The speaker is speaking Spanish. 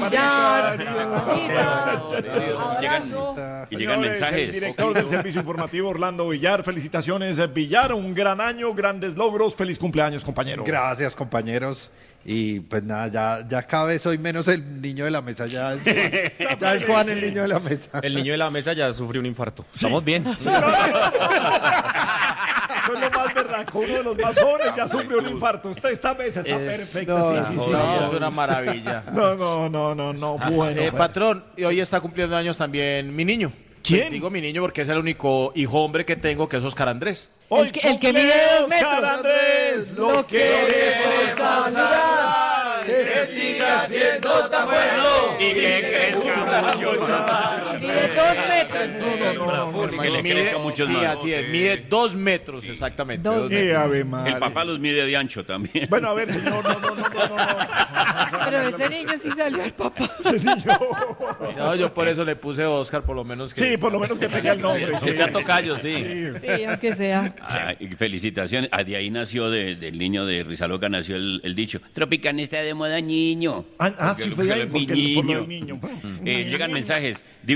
billar. Llegan mensajes. El director del servicio informativo Orlando Villar, felicitaciones Villar, un gran año, grandes logros, feliz cumpleaños compañero. Gracias compañeros. Y pues nada, ya cada vez soy menos el niño de la mesa, ya es Juan el niño de la mesa. El niño de la mesa ya sufrió un infarto. Estamos bien. Eso es lo más berraco, uno de los más jóvenes ya sufrió un infarto. Esta mesa está perfecta. Sí. Es una maravilla. No, bueno. Patrón, y hoy está cumpliendo años también mi niño. ¿Quién? Pues digo mi niño porque es el único hijo hombre que tengo, que es Oscar Andrés. Hoy El que mide 2 metros. Oscar Andrés, lo queremos saludar. Que siga siendo tan bueno Y que crezca mucho más. Mide 2 metros. Y que le crezca mucho Sí, más. así es, mide 2 metros, exactamente. 2 metros. Ave madre. El papá los mide de ancho también. Bueno, a ver, señor, no. Pero ese niño sí salió al papá. Ese niño. No, yo por eso le puse Oscar, por lo menos que... Sí, por lo menos que tenga el nombre. Que sea tocayo, sí. Sí, aunque sea. Ay, felicitaciones. De ahí nació, del niño de Rizaloca, nació el dicho: Tropicana está de moda, niño. Sí, fue ahí, mi por lo niño. del niño. Llegan mensajes.